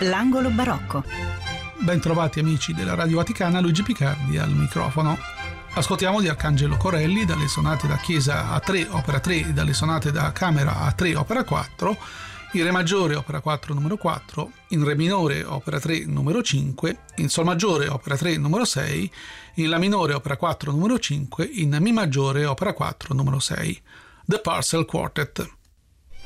L'angolo barocco. Bentrovati amici della Radio Vaticana, Luigi Picardi al microfono. Ascoltiamo di Arcangelo Corelli dalle sonate da chiesa a 3, opera 3, e dalle sonate da camera a 3, opera 4, in Re maggiore, opera 4, numero 4, in Re minore, opera 3, numero 5, in Sol maggiore, opera 3, numero 6, in La minore, opera 4, numero 5, in Mi maggiore, opera 4, numero 6. The Parcel Quartet.